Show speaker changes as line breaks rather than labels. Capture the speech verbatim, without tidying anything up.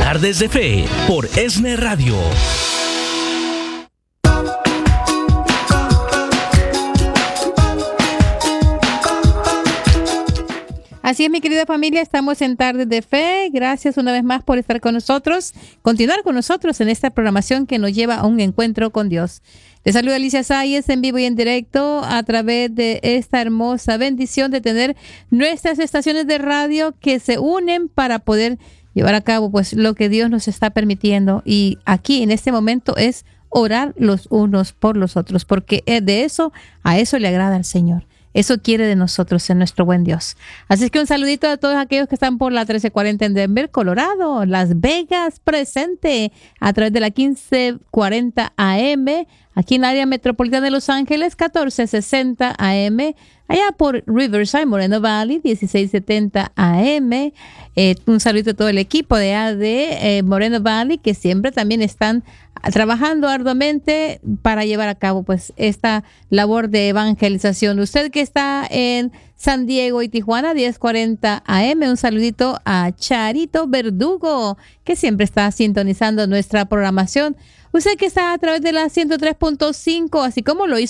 Tardes de Fe por ESNE Radio.
Así es, mi querida familia, estamos en Tardes de Fe. Gracias una vez más por estar con nosotros, continuar con nosotros en esta programación que nos lleva a un encuentro con Dios. Les saluda Alicia Sáez en vivo y en directo a través de esta hermosa bendición de tener nuestras estaciones de radio que se unen para poder llevar a cabo pues lo que Dios nos está permitiendo. Y aquí en este momento es orar los unos por los otros, porque de eso, a eso le agrada al Señor. Eso quiere de nosotros en nuestro buen Dios. Así es que un saludito a todos aquellos que están por la trece cuarenta en Denver, Colorado, Las Vegas, presente a través de la quince cuarenta A M, aquí en el área metropolitana de Los Ángeles, catorce sesenta A M, allá por Riverside, Moreno Valley, dieciséis setenta A M. Eh, un saludo a todo el equipo de A D eh, Moreno Valley, que siempre también están trabajando arduamente para llevar a cabo pues esta labor de evangelización. Usted que está en San Diego y Tijuana, diez cuarenta A M, un saludito a Charito Verdugo, que siempre está sintonizando nuestra programación. Usted que está a través de la ciento tres punto cinco, así como lo hizo